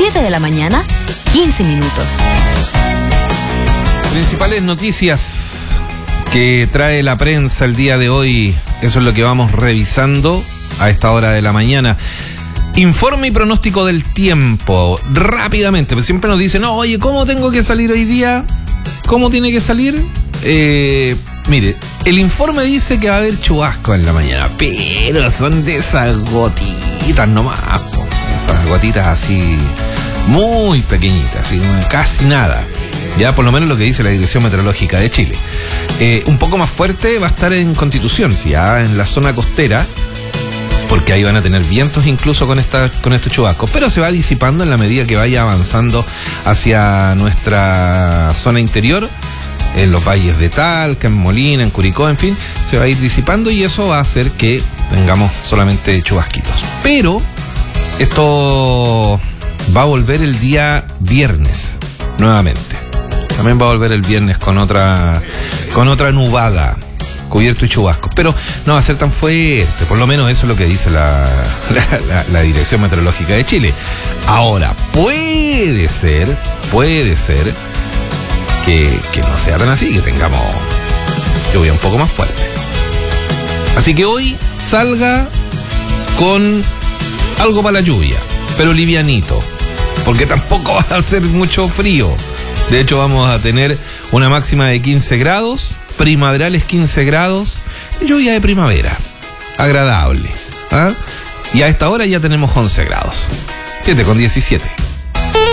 7 de la mañana, 15 minutos. Principales noticias que trae la prensa el día de hoy. Eso es lo que vamos revisando a esta hora de la mañana. Informe y pronóstico del tiempo. Rápidamente, pues siempre nos dicen, no, oye, ¿cómo tengo que salir hoy día? ¿Cómo tiene que salir? Mire, el informe dice que va a haber chubasco en la mañana, pero son de esas gotitas nomás, esas gotitas así muy pequeñitas, así, casi nada. Ya por lo menos lo que dice la Dirección Meteorológica de Chile. Un poco más fuerte va a estar en Constitución, ¿sí? Ya en la zona costera, porque ahí van a tener vientos incluso con estos chubascos, pero se va disipando en la medida que vaya avanzando hacia nuestra zona interior, en los valles de Talca, en Molina, en Curicó, en fin, se va a ir disipando y eso va a hacer que tengamos solamente chubasquitos. Pero esto va a volver el día viernes nuevamente. También va a volver el viernes con otra nubada, cubierto y chubascos, pero no va a ser tan fuerte, por lo menos eso es lo que dice la Dirección Meteorológica de Chile. Ahora, puede ser que no sea tan así, que tengamos lluvia un poco más fuerte. Así que hoy salga con algo para la lluvia, pero livianito, porque tampoco va a hacer mucho frío. De hecho, vamos a tener una máxima de 15 grados, primaverales 15 grados, lluvia de primavera, agradable. Y a esta hora ya tenemos 11 grados, 7 con 17.